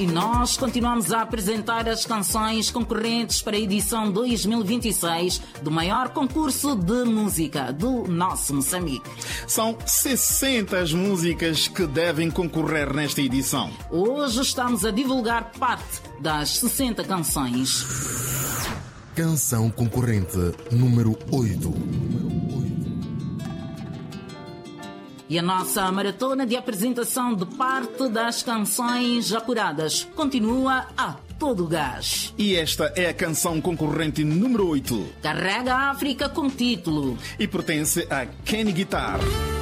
E nós continuamos a apresentar as canções concorrentes para a edição 2026 do maior concurso de música do nosso Moçambique. São 60 as músicas que devem concorrer nesta edição. Hoje estamos a divulgar parte das 60 canções. Canção concorrente número 8. E a nossa maratona de apresentação de parte das canções apuradas continua a todo gás. E esta é a canção concorrente número 8. Carrega a África com título E pertence a Kenny Guitar.